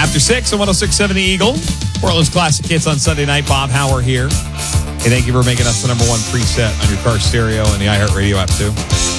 After 6 on 106.7 The Eagle. Portland's Classic Hits on Sunday night. Bob Hauer here. Hey, thank you for making us the #1 preset on your car stereo and the iHeartRadio app, too.